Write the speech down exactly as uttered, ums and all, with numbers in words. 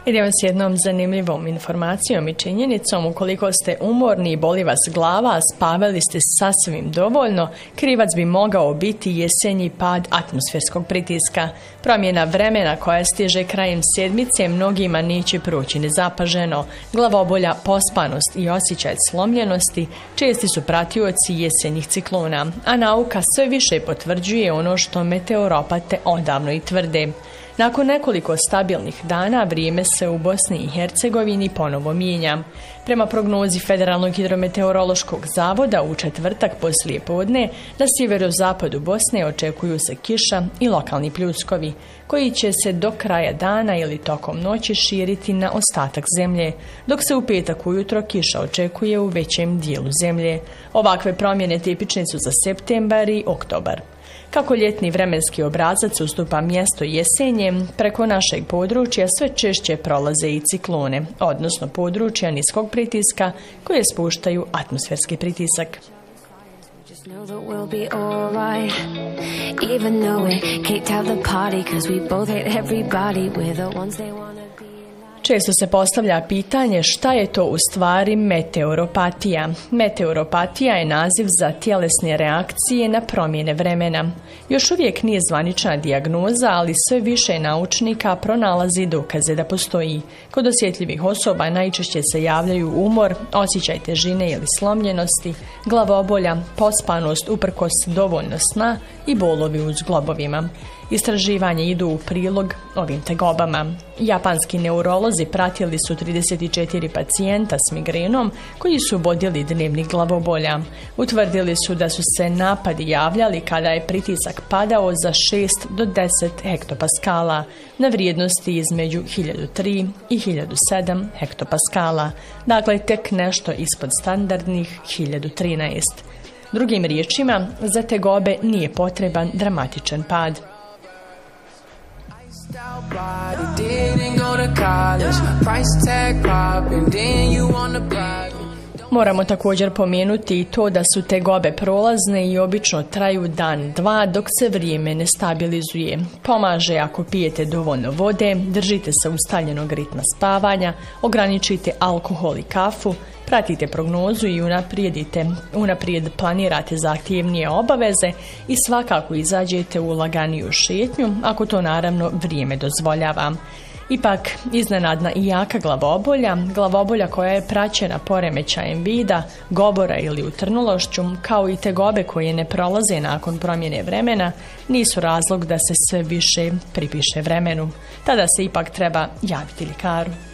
Idemo s jednom zanimljivom informacijom i činjenicom. Ukoliko ste umorni i boli vas glava, a spavali ste sasvim dovoljno, krivac bi mogao biti jesenji pad atmosferskog pritiska. Promjena vremena koja stiže krajem sedmice mnogima neće proći nezapaženo. Glavobolja, pospanost i osjećaj slomljenosti česti su pratioci jesenjih ciklona, a nauka sve više potvrđuje ono što meteoropate odavno i tvrde. Nakon nekoliko stabilnih dana vrijeme se u Bosni i Hercegovini ponovo mijenja. Prema prognozi Federalnog hidrometeorološkog zavoda u četvrtak poslije podne na sjeverozapadu Bosne očekuju se kiša i lokalni pljuskovi, koji će se do kraja dana ili tokom noći širiti na ostatak zemlje, dok se u petak ujutro kiša očekuje u većem dijelu zemlje. Ovakve promjene tipične su za septembar i oktobar. Kako ljetni vremenski obrazac ustupa mjesto jesenjem, preko našeg područja sve češće prolaze i ciklone, odnosno područja niskog pritiska koje spuštaju atmosferski pritisak. Često se postavlja pitanje šta je to u stvari meteoropatija. Meteoropatija je naziv za tjelesne reakcije na promjene vremena. Još uvijek nije zvanična dijagnoza, ali sve više naučnika pronalazi dokaze da postoji. Kod osjetljivih osoba najčešće se javljaju umor, osjećaj težine ili slomljenosti, glavobolja, pospanost uprkos dovoljno sna i bolovi u zglobovima. Istraživanje idu u prilog ovim tegobama. Japanski neurolozi pratili su trideset četiri pacijenta s migrenom koji su bodili dnevnih glavobolja. Utvrdili su da su se napadi javljali kada je pritisak padao za šest do deset hektopaskala na vrijednosti između hiljadu tri i hiljadu sedam hektopaskala, dakle tek nešto ispod standardnih hiljadu trinaest. Drugim riječima, za tegobe nije potreban dramatičan pad. Moramo također pomenuti i to da su tegobe prolazne i obično traju dan, dva dok se vrijeme ne stabilizuje. Pomaže ako pijete dovoljno vode, držite se ustaljenog ritma spavanja, ograničite alkohol i kafu, pratite prognozu i unaprijedite, unaprijed planirate zahtjevnije obaveze i svakako izađete u laganiju šetnju, ako to naravno vrijeme dozvoljava. Ipak, iznenadna i jaka glavobolja, glavobolja koja je praćena poremećajem vida, govora ili utrnulošću, kao i tegobe koje ne prolaze nakon promjene vremena, nisu razlog da se sve više pripiše vremenu. Tada se ipak treba javiti ljekaru.